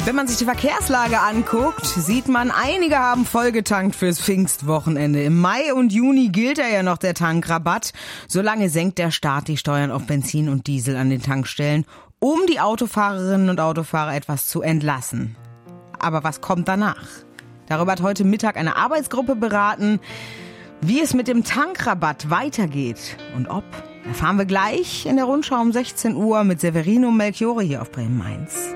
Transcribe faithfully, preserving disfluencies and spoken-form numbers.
Wenn man sich die Verkehrslage anguckt, sieht man, einige haben vollgetankt fürs Pfingstwochenende. Im Mai und Juni gilt ja noch der Tankrabatt. Solange senkt der Staat die Steuern auf Benzin und Diesel an den Tankstellen, um die Autofahrerinnen und Autofahrer etwas zu entlassen. Aber was kommt danach? Darüber hat heute Mittag eine Arbeitsgruppe beraten. Wie es mit dem Tankrabatt weitergeht und ob, erfahren wir gleich in der Rundschau um sechzehn Uhr mit Severino Melchiori hier auf Bremen eins.